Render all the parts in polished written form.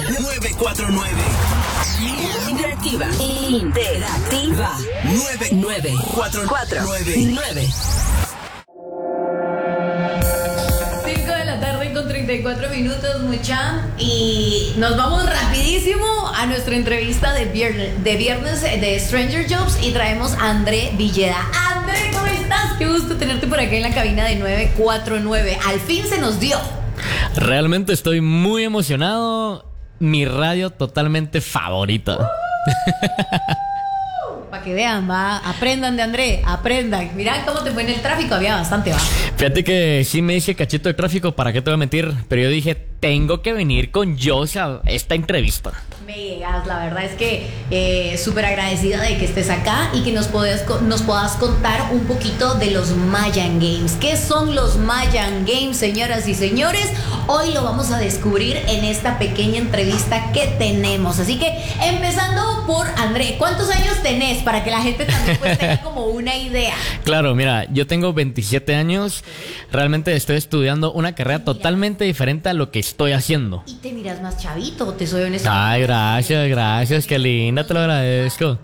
949. Interactiva. 949. 5 de la tarde con 34 minutos, mucha. Y nos vamos rapidísimo a nuestra entrevista de viernes de Stranger Jobs y traemos a André Villeda. André, ¿cómo estás? Qué gusto tenerte por acá en la cabina de 949. Al fin se nos dio. Realmente estoy muy emocionado. Mi radio totalmente favorita. Para que vean, aprendan de André, aprendan. Mirá cómo te fue en el tráfico, había bastante, Fíjate que sí me hice cachito de tráfico, ¿para qué te voy a mentir? Pero yo dije, tengo que venir con Joss a esta entrevista. Me llegas, la verdad es que súper agradecida de que estés acá y que nos puedas contar un poquito de los Mayan Games. ¿Qué son los Mayan Games, señoras y señores? Hoy lo vamos a descubrir en esta pequeña entrevista que tenemos. Así que empezando por André, ¿cuántos años tenés? Para que la gente también pueda tener como una idea. Claro, mira, yo tengo 27 años. Realmente estoy estudiando una carrera totalmente diferente a lo que estoy haciendo. Y te miras más chavito, te soy honesto. Ay, gracias, qué linda, te lo agradezco.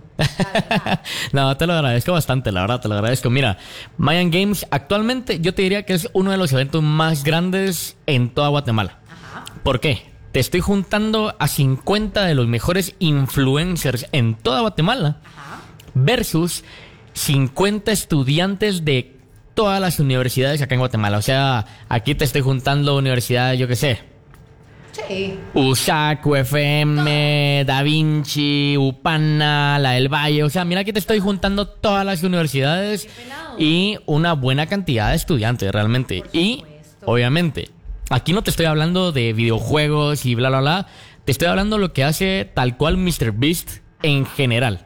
No, te lo agradezco bastante, la verdad, te lo agradezco. Mira, Mayan Games actualmente yo te diría que es uno de los eventos más grandes en toda Guatemala. Ajá. ¿Por qué? Te estoy juntando a 50 de los mejores influencers en toda Guatemala. Ajá. Versus 50 estudiantes de todas las universidades acá en Guatemala. O sea, aquí te estoy juntando universidades, yo qué sé, Sí. USAC, UFM, Da Vinci, UPANA, la del Valle. O sea, mira, aquí te estoy juntando todas las universidades y una buena cantidad de estudiantes realmente. Y, obviamente, aquí no te estoy hablando de videojuegos y bla, bla, bla. Te estoy hablando de lo que hace tal cual MrBeast en general.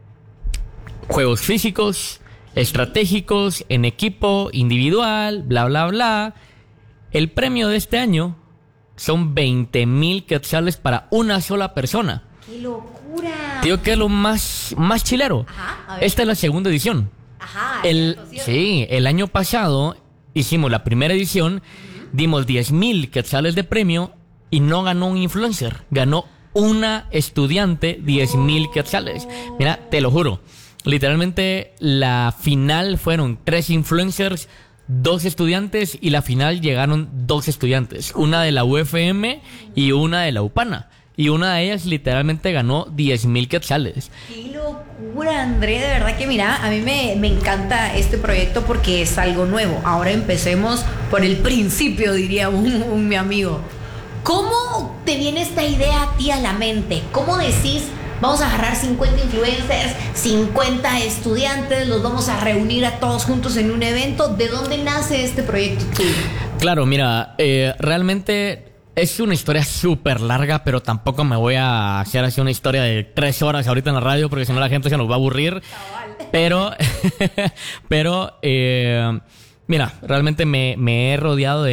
Juegos físicos, estratégicos, en equipo, individual, bla, bla, bla. El premio de este año son 20,000 quetzales para una sola persona. ¡Qué locura! Digo que es lo más chilero. Ajá, a ver. Esta es la segunda edición. Ajá. Sí, el año pasado hicimos la primera edición, dimos 10,000 quetzales de premio y no ganó un influencer, ganó una estudiante 10,000 quetzales. Mira, te lo juro, literalmente la final fueron 3 influencers, 2 estudiantes y la final llegaron 2 estudiantes, una de la UFM y una de la UPANA. Y una de ellas literalmente ganó 10,000 quetzales. ¡Qué locura, André! De verdad que mira, a mí me encanta este proyecto porque es algo nuevo. Ahora empecemos por el principio, diría mi amigo. ¿Cómo te viene esta idea a ti a la mente? ¿Cómo decís, vamos a agarrar 50 influencers, 50 estudiantes, los vamos a reunir a todos juntos en un evento? ¿De dónde nace este proyecto tuyo? Claro, mira, realmente es una historia súper larga, pero tampoco me voy a hacer así una historia de 3 horas ahorita en la radio, porque si no la gente se nos va a aburrir. Pero, mira, realmente me he rodeado de